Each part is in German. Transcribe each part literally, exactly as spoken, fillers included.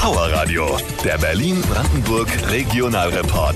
Power Radio, der Berlin-Brandenburg Regionalreport.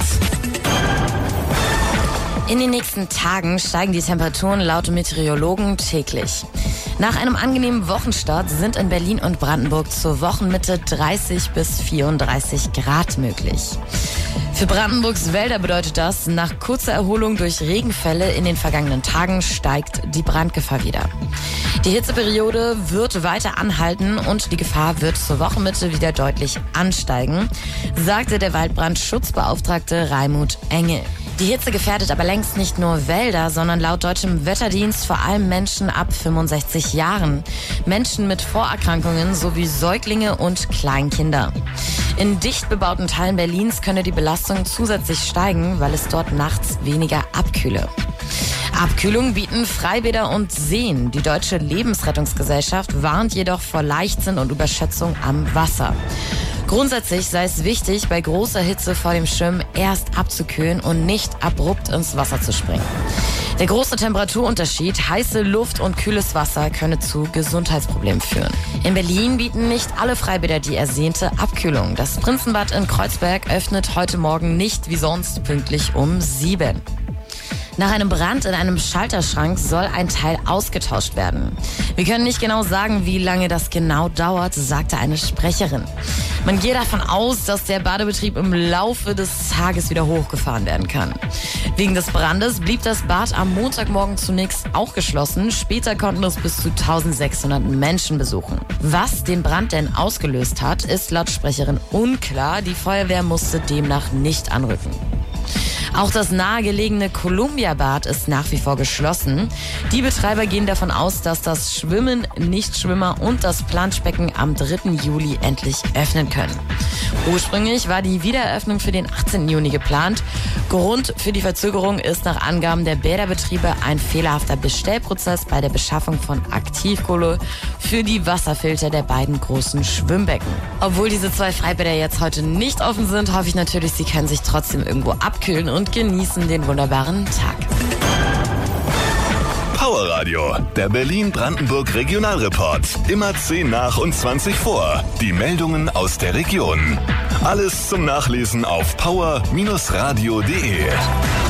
In den nächsten Tagen steigen die Temperaturen laut Meteorologen täglich. Nach einem angenehmen Wochenstart sind in Berlin und Brandenburg zur Wochenmitte dreißig bis vierunddreißig Grad möglich. Für Brandenburgs Wälder bedeutet das, nach kurzer Erholung durch Regenfälle in den vergangenen Tagen steigt die Brandgefahr wieder. Die Hitzeperiode wird weiter anhalten und die Gefahr wird zur Wochenmitte wieder deutlich ansteigen, sagte der Waldbrandschutzbeauftragte Raimund Engel. Die Hitze gefährdet aber längst nicht nur Wälder, sondern laut deutschem Wetterdienst vor allem Menschen ab fünfundsechzig Jahren, Menschen mit Vorerkrankungen sowie Säuglinge und Kleinkinder. In dicht bebauten Teilen Berlins könne die Belastung zusätzlich steigen, weil es dort nachts weniger abkühle. Abkühlung bieten Freibäder und Seen. Die Deutsche Lebensrettungsgesellschaft warnt jedoch vor Leichtsinn und Überschätzung am Wasser. Grundsätzlich sei es wichtig, bei großer Hitze vor dem Schwimmen erst abzukühlen und nicht abrupt ins Wasser zu springen. Der große Temperaturunterschied, heiße Luft und kühles Wasser könne zu Gesundheitsproblemen führen. In Berlin bieten nicht alle Freibäder die ersehnte Abkühlung. Das Prinzenbad in Kreuzberg öffnet heute Morgen nicht wie sonst pünktlich um sieben. Nach einem Brand in einem Schalterschrank soll ein Teil ausgetauscht werden. Wir können nicht genau sagen, wie lange das genau dauert, sagte eine Sprecherin. Man gehe davon aus, dass der Badebetrieb im Laufe des Tages wieder hochgefahren werden kann. Wegen des Brandes blieb das Bad am Montagmorgen zunächst auch geschlossen. Später konnten es bis zu eintausendsechshundert Menschen besuchen. Was den Brand denn ausgelöst hat, ist laut Sprecherin unklar. Die Feuerwehr musste demnach nicht anrücken. Auch das nahegelegene Columbia-Bad ist nach wie vor geschlossen. Die Betreiber gehen davon aus, dass das Schwimmen, Nichtschwimmer und das Planschbecken am dritten Juli endlich öffnen können. Ursprünglich war die Wiedereröffnung für den achtzehnten Juni geplant. Grund für die Verzögerung ist nach Angaben der Bäderbetriebe ein fehlerhafter Bestellprozess bei der Beschaffung von Aktivkohle für die Wasserfilter der beiden großen Schwimmbecken. Obwohl diese zwei Freibäder jetzt heute nicht offen sind, hoffe ich natürlich, Sie können sich trotzdem irgendwo abkühlen und genießen den wunderbaren Tag. Power Radio, der Berlin-Brandenburg Regionalreport. Immer zehn nach und zwanzig vor. Die Meldungen aus der Region. Alles zum Nachlesen auf power Bindestrich radio punkt de.